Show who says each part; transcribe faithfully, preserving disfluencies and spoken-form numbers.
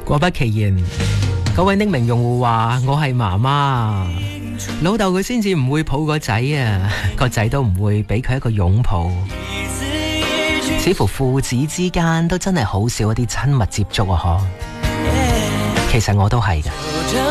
Speaker 1: 果不其然，嗰位匿名用戶話我係媽媽，老豆佢先至唔會抱個仔啊，個仔都唔會俾佢一個擁抱，似乎父子之間都真係好少一啲親密接觸啊！嗬，其實我都係㗎。